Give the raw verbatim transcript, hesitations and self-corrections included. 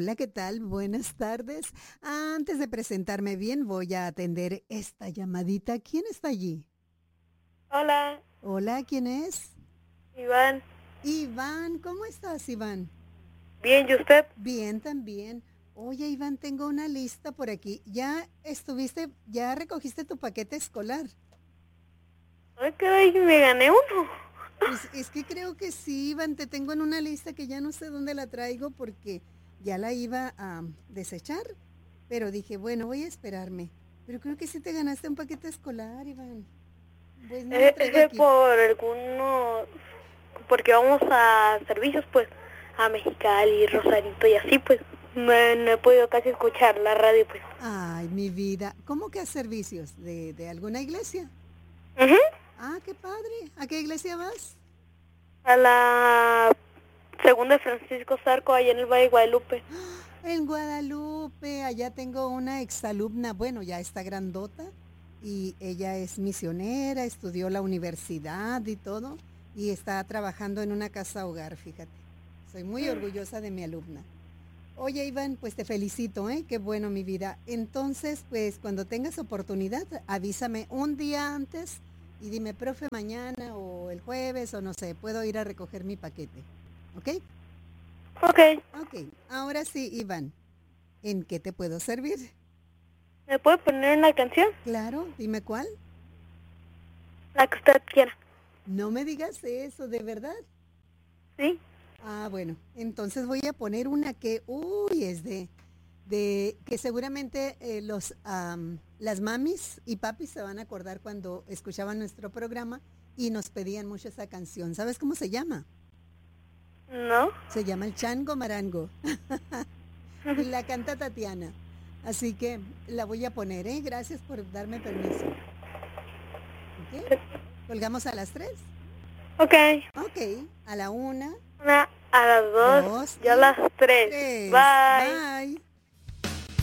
Hola, ¿qué tal? Buenas tardes. Antes de presentarme bien, voy a atender esta llamadita. ¿Quién está allí? Hola, Hola, ¿quién es? Iván. Iván, ¿cómo estás, Iván? Bien, ¿y usted? Bien, también. Oye, Iván, tengo una lista por aquí. ¿Ya estuviste, ya recogiste tu paquete escolar? Ay, caray, me gané uno. Pues es que creo que sí, Iván, te tengo en una lista que ya no sé dónde la traigo porque ya la iba a desechar, pero dije, bueno, voy a esperarme. Pero creo que sí te ganaste un paquete escolar, Iván. Pues no la Ese, traigo ese aquí. por algunos, porque vamos a servicios, pues, a Mexicali, Rosarito y así, pues, no, he- no he podido casi escuchar la radio, pues. Ay, mi vida. ¿Cómo que a servicios? ¿De, de alguna iglesia? Ujú. Ah, qué padre. ¿A qué iglesia vas? A la segunda de Francisco Zarco, allá en el Valle de Guadalupe. En Guadalupe, allá tengo una exalumna, bueno, ya está grandota, y ella es misionera, estudió la universidad y todo, y está trabajando en una casa hogar, fíjate. Soy muy orgullosa de mi alumna. Oye, Iván, pues te felicito, ¿eh? Qué bueno, mi vida. Entonces, pues cuando tengas oportunidad, avísame un día antes y dime, profe, mañana o el jueves o no sé, puedo ir a recoger mi paquete. ¿Ok? Ok, Ok, ahora sí, Iván. ¿En qué te puedo servir? ¿me puede poner una canción? Claro, dime cuál. La que usted quiera. No me digas eso, ¿de verdad? ¿Sí? Ah, bueno, entonces voy a poner una que, uy, es de, de que seguramente eh, los, am, las mamis y papis se van a acordar cuando escuchaban nuestro programa y nos pedían mucho esa canción. ¿Sabes cómo se llama? ¿No? Se llama el Chango Marango y la canta Tatiana. Así que la voy a poner, ¿eh? Gracias por darme permiso. ¿Ok? ¿Colgamos a las tres? Ok. Ok, a la una, Una, a las dos dos y a y las tres. tres. Bye. Bye.